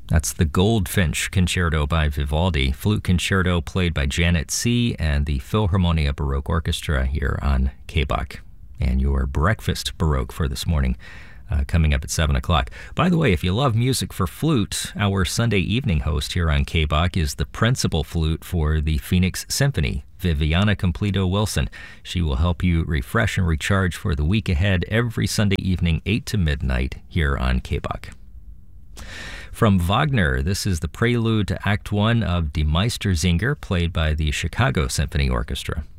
That's the Goldfinch Concerto by Vivaldi, flute concerto played by Janet C. and the Philharmonia Baroque Orchestra here on KBOK. And your breakfast Baroque for this morning, coming up at 7 o'clock. By the way, if you love music for flute, our Sunday evening host here on KBOK is the principal flute for the Phoenix Symphony, Viviana Completo Wilson. She will help you refresh and recharge for the week ahead every Sunday evening, 8 to midnight, here on KBOK. From Wagner, this is the prelude to Act 1 of Die Meistersinger, played by the Chicago Symphony Orchestra.